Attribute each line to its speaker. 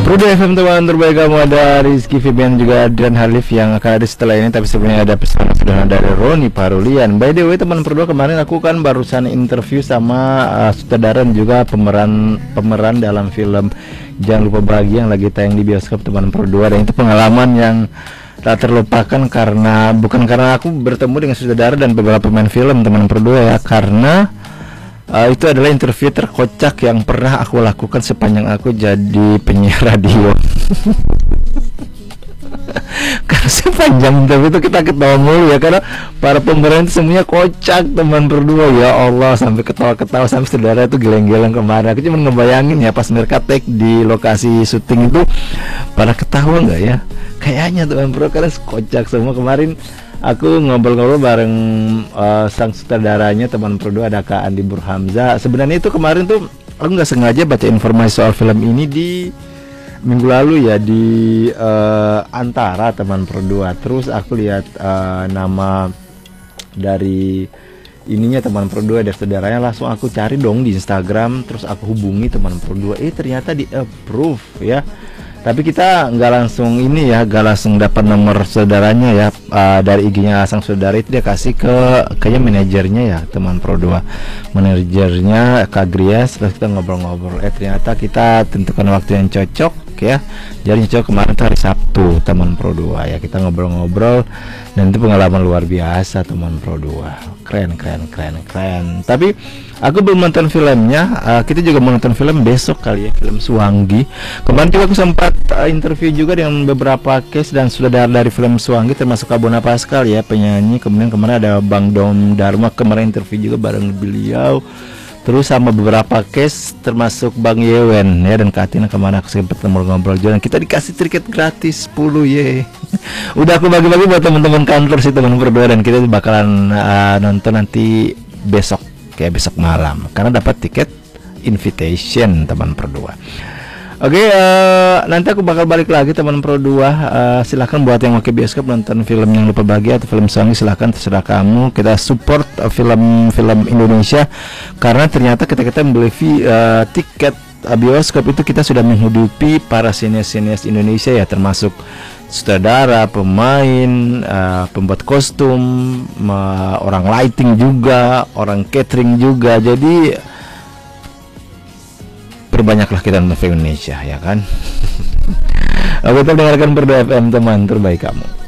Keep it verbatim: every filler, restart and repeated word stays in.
Speaker 1: Pro dua F M teman terbaik kamu, ada Rizky Febian juga Adrian Halif yang akan ada setelah ini. Tapi sebelumnya ada pesan sudah dari Roni Parulian. By the way teman Pro dua, kemarin aku kan barusan interview sama uh, sutradara dan juga pemeran pemeran dalam film Jangan Lupa Bahagia yang lagi tayang di bioskop teman Pro dua. Dan itu pengalaman yang tak terlupakan karena bukan karena aku bertemu dengan sutradara dan beberapa pemain film teman Pro dua ya, karena Uh, itu adalah interview terkocak yang pernah aku lakukan sepanjang aku jadi penyiar radio. Karena sepanjang interview itu kita ketawa mulu ya, karena para pemeran itu semuanya kocak teman berdua. Ya Allah, sampai ketawa-ketawa sampai saudara itu geleng-geleng kemarin. Aku cuma ngebayangin ya pas mereka take di lokasi syuting itu pada ketawa nggak ya? Kayaknya teman berdua karena kocak semua kemarin. Aku ngobrol-ngobrol bareng uh, sang sutradaranya teman Pro dua, ada Kak Andi Burhamza. Sebenarnya itu kemarin tuh aku nggak sengaja baca informasi soal film ini di minggu lalu ya, di uh, Antara teman Pro dua. Terus aku lihat uh, nama dari ininya teman Pro dua, dari saudaranya, langsung aku cari dong di Instagram. Terus aku hubungi teman Pro dua, eh ternyata di approve ya. Tapi kita nggak langsung ini ya, nggak langsung dapat nomor saudaranya ya. Uh, dari I G-nya sang saudara itu dia kasih ke kayaknya manajernya ya teman Pro dua, manajernya Kak Grias. Terus kita ngobrol-ngobrol, eh ternyata kita tentukan waktu yang cocok ya. Jadi cocok kemarin tuh hari Sabtu teman Pro dua ya, kita ngobrol-ngobrol dan itu pengalaman luar biasa teman Pro dua. Keren keren keren keren. Tapi aku belum nonton filmnya. Uh, kita juga mau nonton film besok kali ya, film Suwanggi. Kemarin juga aku sempat uh, interview juga dengan beberapa case dan sudah dari film Suwanggi, termasuk Abona Pascal ya, penyanyi. Kemudian kemarin ada Bang Dom Dharma, kemarin interview juga bareng beliau. Terus sama beberapa case termasuk Bang Yewen ya, dan Katina kemana aku sempat ngobrol-ngobrol juga. Dan kita dikasih tiket gratis sepuluh ye. Udah aku bagi-bagi buat teman-teman kantor sih teman berdua, dan kita bakalan uh, nonton nanti besok kayak besok malam karena dapat tiket invitation teman berdua. Oke, okay, uh, nanti aku bakal balik lagi teman Pro dua. Uh, silahkan buat yang mau ke bioskop nonton film Yang Lupa Bahagia atau film Suwanggi, silahkan, terserah kamu. Kita support uh, film-film Indonesia karena ternyata kita kita membeli uh, tiket uh, bioskop itu kita sudah menghidupi para sinias-sinias Indonesia ya, termasuk sutradara, pemain, uh, pembuat kostum, uh, orang lighting juga, orang catering juga. Jadi perbanyaklah kita nonton film Indonesia ya kan. Aku tetap dengarkan Pro dua F M teman terbaik kamu.